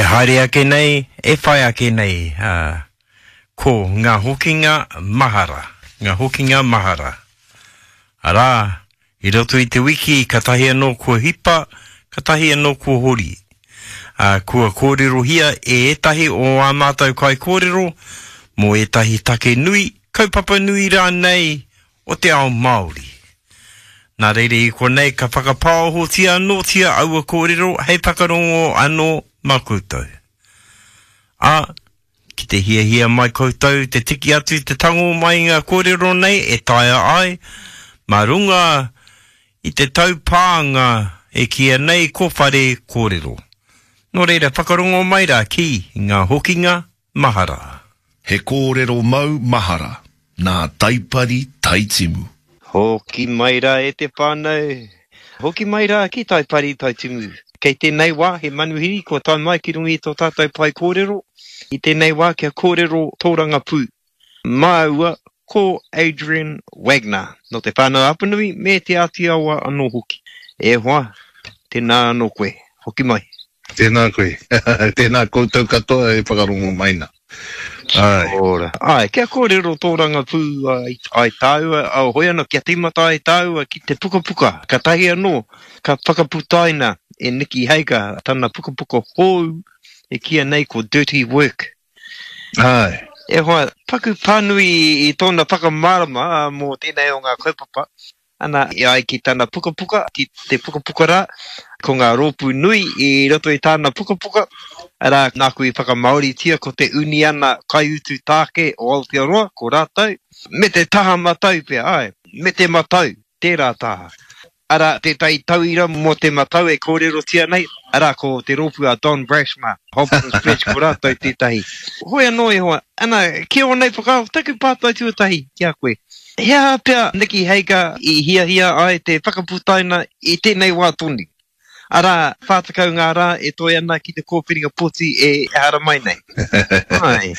haere ake nei, e whai ake nei, ko ngā hokinga mahara. Ngā hokinga mahara. Ara, I roto I te wiki, ka tahi anō kua hipa, ka tahi anō kua hori. Kua kōrero hia e etahi o a mātou kai kōrero, mo etahi take nui, kaupapa nui rā nei o te ao Māori. Nā reire I konei ka whakapāohotia anō tia aua kōrero, hei whakarongo anō mā koutou. Ki te hia mai koutou, te tiki atu te tango mai ngā kōrero nei, e taia ai, mā runga I te taupānga e kia nei ko whare kōrero. Nō reira whakarongo mai rā ki ngā hokinga mahara. He kōrero mau mahara, nā taipari taitimu. Hoki mai rā e te whānau. Hoki mai rā ki taipari taitimu. Kei tēnei wā he manuhiri ko tai mai ki rungi tō tātou pai kōrero. I tēnei wā kia kōrero tōranga pū. Māua ko Adrian Wagner. No te whānau apanui me te atiawa anō hoki. E hoa, tēnā anō koe. Hoki mai. Tēnā koe. Tēnā koutou katoa e whakarongo maina. Ora. Kia kōrero tōranga pū ai tāua, au hoi ana kia tīmata ai tāua ki te puka. Ka tahi anō, ka whakaputaina e Niki Hager, tana puka hou e kia nei ko dirty work. Ai. E hoa, paku pānui I tōna whakamarama mō tēnei o ngā kaupapa. Ana, ai ki tāna puka, te puka rā, ko ngā rōpū nui I roto I tāna puka. Ara, nā kui whakamaori tia ko te uni ana kaiutu tāke o Aotearoa, ko rātou. Me te taha matau pia, ai. Me te matau, tērā taha. Ara, te tai tauira mo te matau e kōrero tia nei. Ara, ko te rōpū a Don Brashma, Hobson's Bridge, ko rātou tētahi. Hoi anō e hoa, ana, kia o nei whakao, taku pātai tuatahi, kia koe. Hea pia Niki Hager I hia ai te whakaputaina I tēnei wā toni. Ara, whātakau ngā rā e toi ana ki te kōwhiringa poti e hara mai nei. Ai.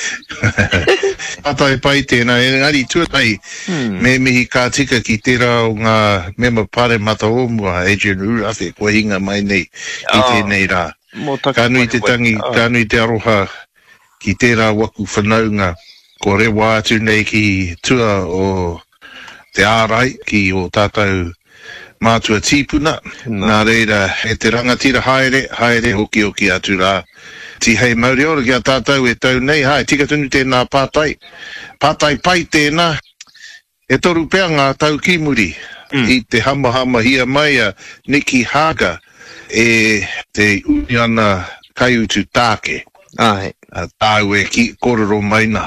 Pātai pai tēnā, engari tuatai, me mihi kā tika ki tērā o ngā mema pare mata omua, Adrian Urafe, kua hinga mai nei I tēnei rā. Ka nui te tangi, ka nui te aroha ki tērā waku whanaunga, ko rewa atu nei ki tua o te ārai, ki o tātou mātua tīpuna. Nā reira, e te rangatira haere hoki atu rā. Ti hei mauri ora ki a tātou e tau nei, hai, tika tunu tēnā pātai. Pātai pai tēnā, e toru pēr ngā tau kimuri. I te hama hia mai a Niki Hager, e te uni ana kaiutu tāke. Ai. Tāu e ki kōrero maina.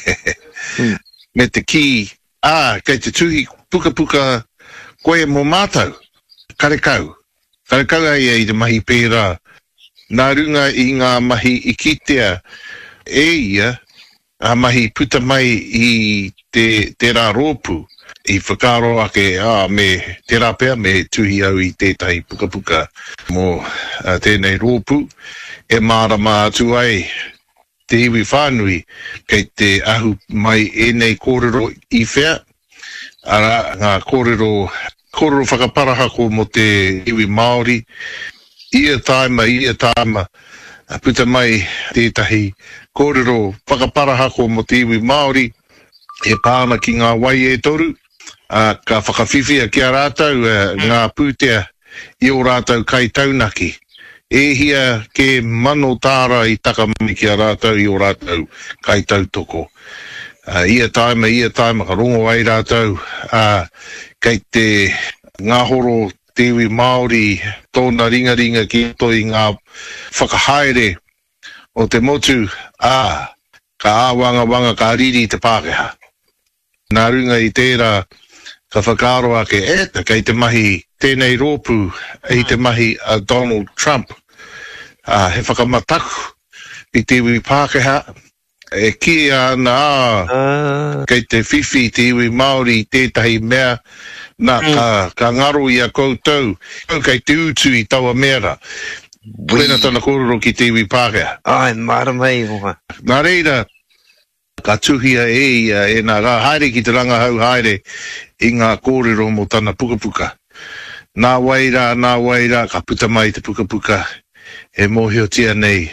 Me te ki, kei te tuhi puka koe mō mātou. Karekau ai I te mahi pērā. Nā runga I ngā mahi I kitea e ia, a mahi puta mai I te rā rōpū. I whakaro ake, me te rā pēr me tuhi au I tētahi puka mō tēnei rōpū. E mārama atu ai te iwi whānui kei te ahu mai enei kōrero I whea. Ara ngā kōrero whakaparahako mo te iwi Māori. Ia tāima, puta mai tētahi kōrero whakaparahako mo te iwi Māori. E pāna ki ngā wai e toru. Ka whakawhiwhia ki a rātou ngā pūtea I o rātou kai taunaki. E hia ke mano tāra I takamani ki a rātou I o rātou kai tautoko. Ia taima, ka rongo ai rātou. Kei te ngāhoro te iwi Māori tōna ringa ki toi ngā whakahaere o te motu. Ka āwanga ka riri te Pākehā. Nā runga I tērā ka whakaro ake kei te mahi tēnei rōpū I te mahi a Donald Trump. He whakamataku I te iwi Pākehā. E ki ana kei te whiwhi te iwi Māori tētahi mea nā ka ngaro I a koutou. Kei te utu I taua mera. Pūrena tana kōrero ki te iwi Pākehā. Ai, maramei hoa. Nā reira, ka tuhia e nā rā haere ki te rangahau haere I ngā kōrero mo tana puka. Nā waira, ka puta mai te puka. E mōhio tia nei.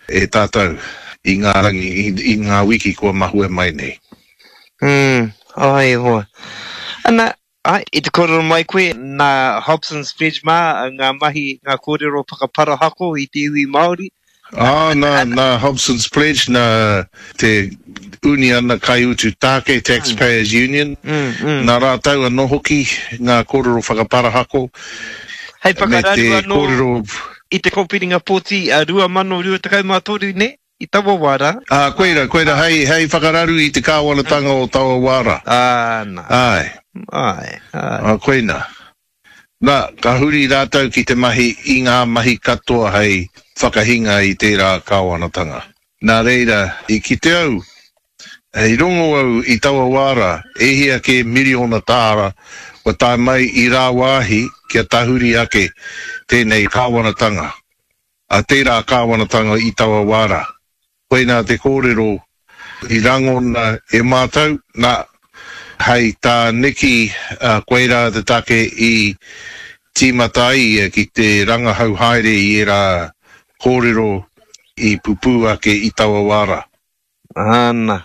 e tātou I ngā rangi, I ngā wiki kua mahua mai nei. Ai hoa. Ana, I te kōrero mai koe, nā Hobson's Pledge mā, ngā mahi, ngā kōrero whakapara hako I te iwi Māori. Nā Hobson's Pledge, nā te uni ana kai utu tāke, Taxpayers Union. Nā rātau anō hoki, ngā kōrero whakapara hako. Hei whakarāru anō, I te kōpiringa pōti, 2,200 mātoru ne? I tawa wara. Koeira, hei whakararu I te kāwanatanga o tawa wara. Nā. Ai. Koeina. Nā, ka huri rātau ki te mahi I ngā mahi katoa hei whakahinga I tērā kāwanatanga. Nā reira, I ki te au, hei rongo au I tawa wara, e hia ke miriona tāra, wa tā mai I rā wāhi kia tahuri ake tēnei kāwanatanga. A tērā kāwanatanga I tawa wara. Koe nā te kōrero I rangona e mātau, nā hei tā neki koe rā te take I tīmatai ki te rangahau haere I rā kōrero I pupu ake I tawa wara. Ana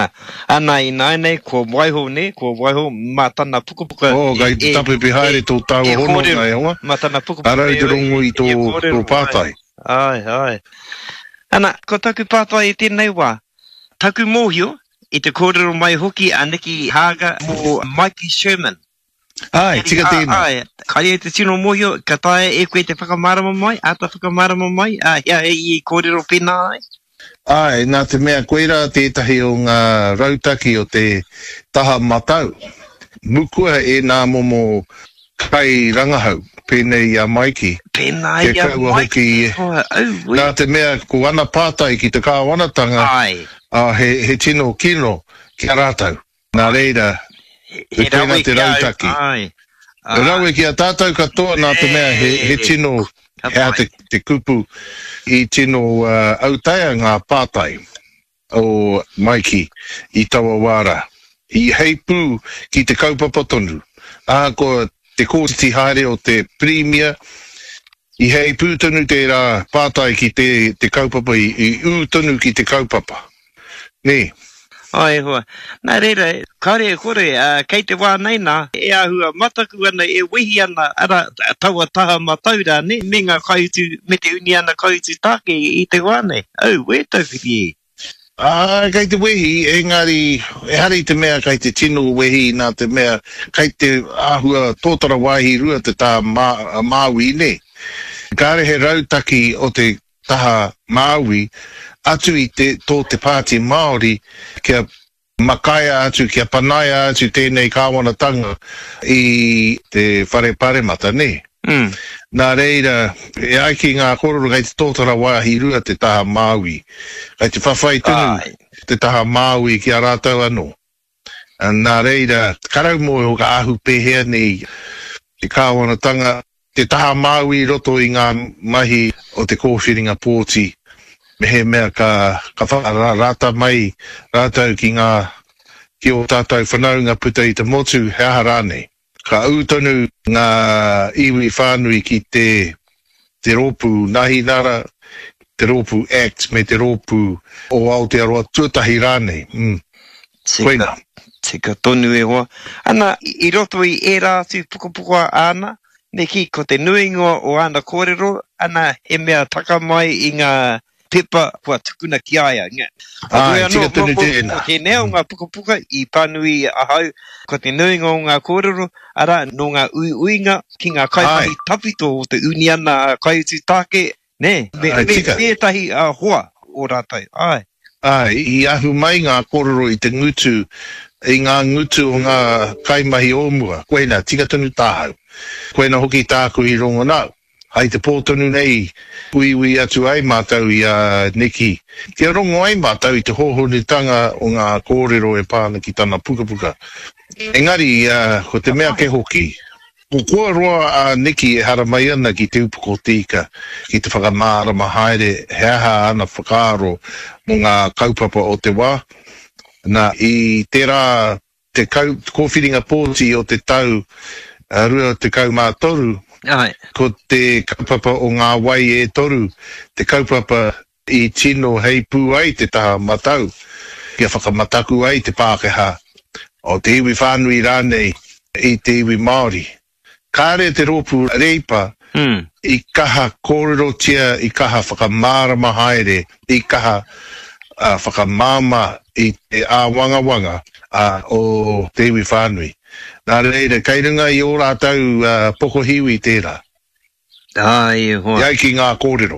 I nai ko waiho ne, ko waiho matana pukapuka. Gai te tapu pe haere tō tawa hono ngai honga. Matana pukapuka. Arau te rongo I tō pātai. Ai. Ana, ko taku pātai I tēnei wā, taku mōhio I te kōrero mai hoki Aniki Haga mō Mikey Sherman. Ai, tika tēnā. Ai, kari e te tino mōhio, ka tae e koe te whakamarama mai, ata whakamarama mai, hea I kōrero pēnā ai. Ai, nā te mea koeira tētahi o ngā rautaki o te taha matau. Mukua e nā momo kai rangahau. Pēnei a Maiki. Pēnei a Maiki. Nā te mea ko ana pātai ki te kāwanatanga. He tino kino kia rātau. Nā reira, he tēnā te rautaki. Raue ki a tātou katoa nā te mea he tino, hea te kupu I tino autaia ngā pātai o Maiki I tawa wara. I hei pū ki te kaupapa tonu. Ko te kōtiti haere o te premier, I hei pūtonu te rā pātai ki te kaupapa, I ūtonu ki te kaupapa. Nē. Ai hoa. Nā reira, kare e kore, kei te wā nei nā, e ahua mataku ana, e wehi ana, ara taua taha mataura, ne, me ngā kaiutu, me te uni ana kaiutu tāke I te wā nei. E tauwhiri e. Kei te wehi, engari, e hari te mea kei te tino wehi nā te mea, kei te āhua tōtara waihi rua te tā Māui ne. Kāre he rautaki o te taha Māui, atu I tō te pāti Māori, kia makaia atu, kia panaia atu tēnei kāwanatanga I te whare paremata ne. Nā reira, e aiki ngā kororo kei te tōtara wāhi rua te taha Māui. Kei te whawhai tunu, te taha Māui ki a rātau anō. Nā reira, karau mō o ka ahu pēhea nei, te kāwanatanga, te taha Māui roto I ngā mahi o te kōwhiringa pōti. Me he mea ka rāta mai, rātau ki o tātou whanau ngā puta I te motu, hea rānei. Ka utonu ngā iwi whānui ki te rōpū nahi nara, te rōpū act me te rōpū o Aotearoa tuatahi rānei. Koina. Tika tonu e hoa. Ana, I roto I e rātu pukapuka ana, ne ki ko te nuingoa o ana kōrero, ana he mea taka mai I ngā pepa kua tukuna ki aia. Tika tunu tēnā. Ko te neo ngā pukapuka I pānui ahau, ko te nuinga o ngā kōrero, ara no ngā uinga ki ngā kaipahi tapito o te uni ana kaiutu tāke, ne? Me tahi hoa o rātai. I ahu mai ngā kōrero I te ngutu, I ngā ngutu o ngā kaimahi ōmua. Koena, tika tunu tāhau. Koena hoki tāku I rongo nau. Hai te pōtonu nei, ui atu ai mātau I a Niki. Kia rongo ai mātau I te hohonitanga o ngā kōrero e pāna ki tāna pukapuka. Engari, ko te mea ke hoki. Ko kua roa a Niki e hara mai ana ki te upuko tika, ki te whakamārama haere, heaha ana whakaaro mo ngā kaupapa o te wā. Nā, I tērā te kōwhiringa pōti o te tau, rua te kaumātoru, ko te kaupapa o ngā wai e toru, te kaupapa I tino hei pū ai te taha matau. Kia whakamataku ai te Pākehā. O te iwi whānui rānei I te iwi Māori. Kāre te rōpū reipa I kaha kōrero tia, I kaha whakamārama haere, I kaha whakamāma I te āwangawanga o te iwi whānui. Nā reira, kei runga I o rātau pokohiwi tērā. Ai, hoa. Iai ki ngā kōrero.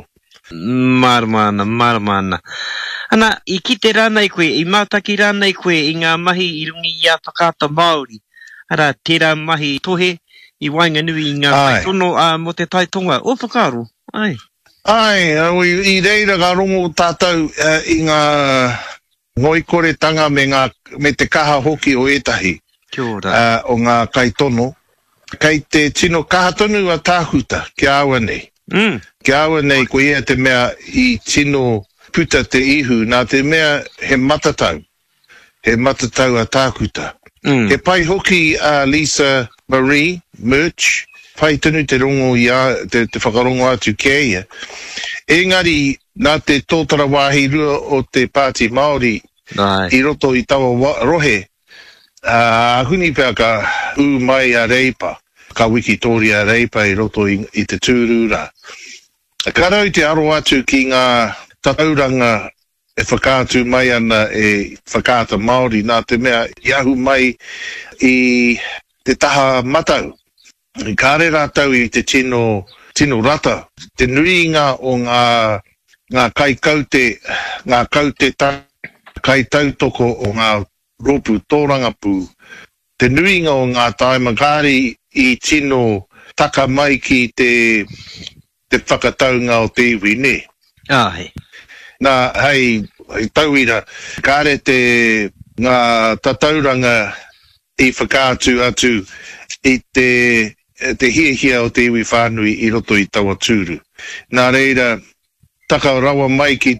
Maramana. Ana, I kite rānei koe, I mātaki rānei koe, I ngā mahi I rungi I a whakata Māori. Ara, tērā mahi tohe, I Wainganui I ngā taitono mo te taitonga. O whakaro, ai. Ai, I reira ngā rongo tātou I ngā ngoikoretanga me te kaha hoki o etahi. Kia ora. O ngā kaitono. Kei te tino kaha tonu a tāhuta, kia awa nei. Kia awa nei, ko ia te mea I tino puta te ihu, nā te mea he matatau. He matatau a tākuta. He pai hoki a Lisa Marie Murch, pai tonu te rongo ia, te whakarongo atu kia ia. Engari, nā te tōtara wāhi rua o te Pāti Māori, I roto I tawa rohe, huni pia ka mai a reipa, ka Wikitoria reipa I roto I te tūrura. Ka rau te aro atu ki ngā tatauranga e whakātu mai ana e whakāta Māori, nā te mea iahu mai I te taha matau. Ka re rātau I te tino rata, te nuinga o ngā kaute kai tautoko o ngā rōpū tōrangapū. Te nuinga o ngā taimagari I tino taka mai ki te whakataunga o te iwi, ne? Ai. Nā, hei tauira, kāre ngā tatauranga I whakātu atu I te hia o te iwi whānui I roto I tawa tūru. Nā reira, taka rawa mai ki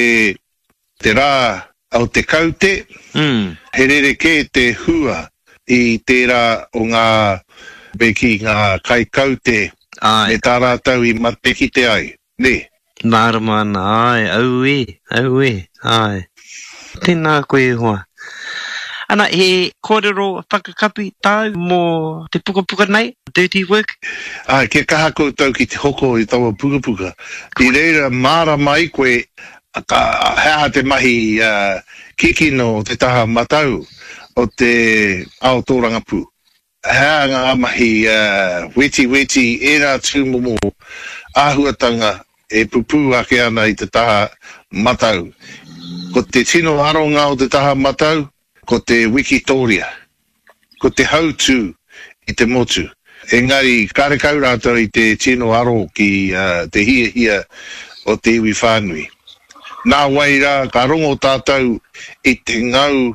te rā au te kaute, he rereke te hua I tērā o ngā kai kaute, me tā rātau I mateki te ai, ne? Maramana, ai, au e, ai. Tēnā koe hoa. Ana, he kōrero whakakapi tāu mō te puka nei, dirty work? Ai, kia kaha koutou ki te hoko I tawa puka. I reira māra mai koe, hea te mahi kikino o te taha matau o te Aotearoa. Hea ngā mahi weti, e rā tūmomo āhuatanga e pupu ake ana I te taha matau. Ko te tino aronga o te taha matau, ko te Wikitoria, ko te hautū I te motu. Engari, kārekau rātou I te tino aro ki te hia o te iwi whānui. Nā wai rā, ka rongo tātou I te ngau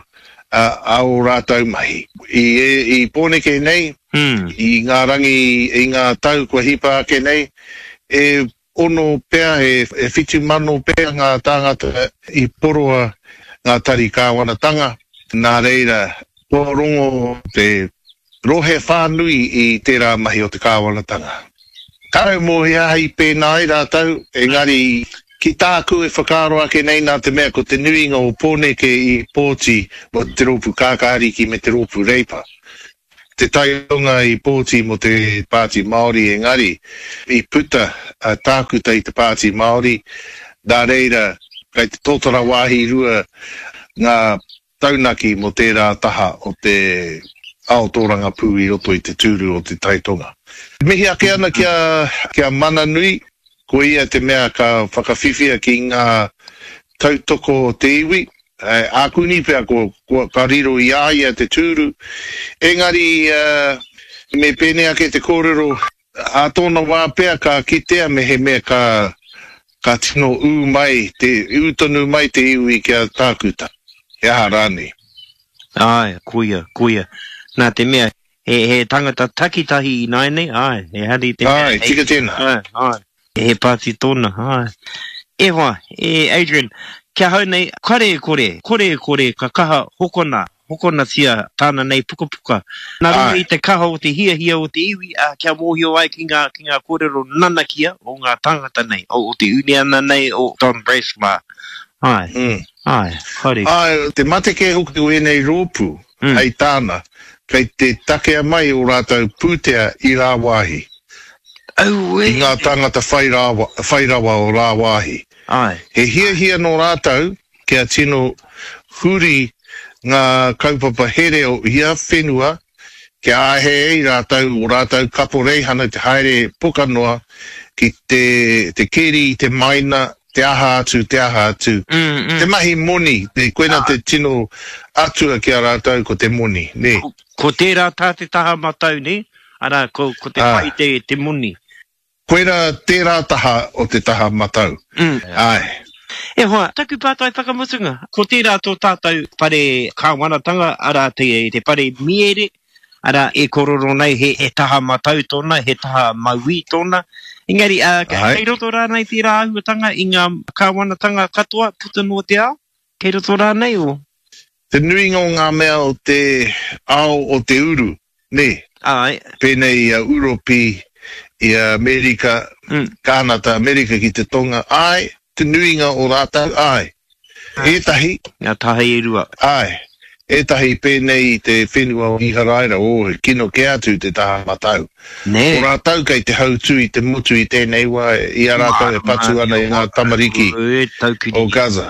au rātou mahi. I pōneke nei, I ngā rangi, I ngā tau kua hipa ake nei, e ono pēr, e whitu mano pēr ngā tāngata I poroa ngā tari kāwanatanga. Nā reira, tō rongo te rohe whānui I tērā mahi o te kāwanatanga. Karau mō hea hei pēnā I rātau, engari ki tāku e whakaro ake nei nā te mea ko te nuinga o pōneke I pōti mo te rōpū kākāriki me te rōpū reipa. Te taionga I pōti mo te Pāti Māori engari, I puta tākuta I te Pāti Māori, nā reira, kai te tōtara wāhi rua ngā taunaki mo tērā taha o te Aotearoa I roto I te tūru o te taitonga. Mihi ake ana kia mana nui, ko ia te mea ka whakawhiwhia ki ngā tautoko o te iwi. Ākuni pia ka riro I aia te tūru. Engari, me pēne ake te kōrero, a tōna wā pia ka kitea me he mea ka tino mai, te utonu mai te iwi kia tākuta. Ia rāne. Ai, kuia. Nā te mea, he tangata takitahi I naine, ai, he hari te mea. Ai, tika tēnā. Ai, he pāti tōna, ai. E hoa, Adrian, kia hau nei, kore, ka kaha hokona hokona sia tāna nei puka puka. Nā runga I te kaha o te hia o te iwi, kia mōhio ai ki ngā kōrero nana kia o ngā tangata nei, o te uniana nei o Don Bracemar. Ai, kore. Ai, te mateke hoki o enei rōpū, hei tāna, kei te takea mai o rātou pūtea I rā wāhi. I ngā tangata whairawa o rā wāhi. He hia no rātou, kia tino huri ngā kaupapa here o ia whenua, kia ahe ei rātou o rātou kapo reihana te haere pokanoa ki te keri, te maina, te aha atu. Te mahi moni, te koena te tino atua ki a rātou ko te moni, ne? Ko tērā tā te taha matau, ne? Ara, ko te pai te moni. Koena tērā taha o te taha matau. Ai. E hoa, taku pātai whakamutunga. Ko tērā tō tātou pare kāwanatanga, ara te pare miere, ara e kororo nei he taha matau tōna, he taha maui tōna. Engari, kei roto rānei tērā ahuatanga I ngā kāwanatanga katoa, puta no te ao? Kei roto rānei o? Te nui ngā mea o te ao o te uru, ne? Ai. Pēnei Uropi, I Amerika, Kānata, Amerika ki te tonga, ai, te nuinga o rātau, ai. Etahi. Ngā taha I rua. Ai. Etahi pēnei te whenua o Iharaira, o kino ke atu te taha matau. Ne. O rātau kei te hautu I te mutu I tēnei wā, I a rātau e patu ana I ngā tamariki o Gaza.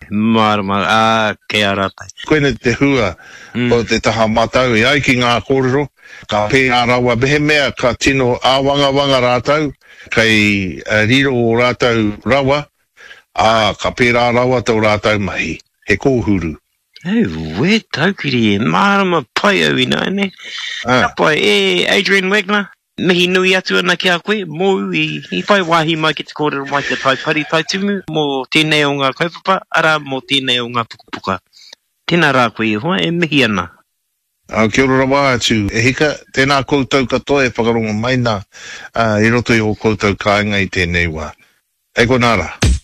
Marama, kei a rātai. Koene te hua o te taha matau I ai ki ngā kōrero. Ka pē rawa behe mea ka tino āwanga rātau, kei riro o rātau rawa, ka pē rawa tau rātau mahi, he kōhuru. We taukiri e marama pai au ina, ne? Pai, Adrian Wagner, mihi nui atu ana ki a koe, mō I pai wāhi mai ki te kōrero mai te taipari tai tumu, mō tēnei o ngā kaupapa, ara mō tēnei o ngā pukapuka. Tēnā rā koe I hoa, e mihi ana. Kia ora wā atu, e hika, tēnā koutou katoa e whakarongo mai nā, I roto I o koutou kāinga I tēnei wā. E konara.